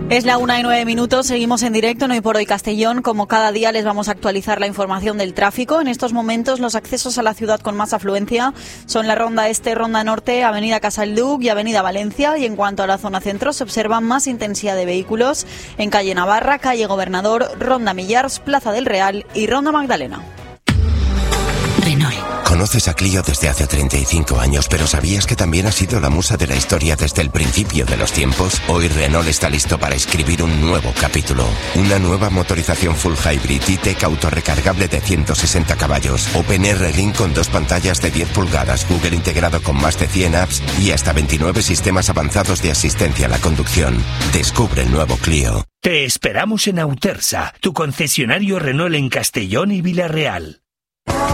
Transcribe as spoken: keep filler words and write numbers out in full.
Es la una y nueve minutos, seguimos en directo en Hoy por Hoy Castellón. Como cada día les vamos a actualizar la información del tráfico. En estos momentos los accesos a la ciudad con más afluencia son la Ronda Este, Ronda Norte, Avenida Casalduc y Avenida Valencia. Y en cuanto a la zona centro se observa más intensidad de vehículos en Calle Navarra, Calle Gobernador, Ronda Millars, Plaza del Real y Ronda Magdalena. Renault. Conoces a Clio desde hace treinta y cinco años, pero ¿sabías que también ha sido la musa de la historia desde el principio de los tiempos? Hoy Renault está listo para escribir un nuevo capítulo. Una nueva motorización full hybrid E-Tech autorrecargable de ciento sesenta caballos, OpenR Link con dos pantallas de diez pulgadas, Google integrado con más de cien apps y hasta veintinueve sistemas avanzados de asistencia a la conducción. Descubre el nuevo Clio. Te esperamos en Autersa, tu concesionario Renault en Castellón y Villarreal.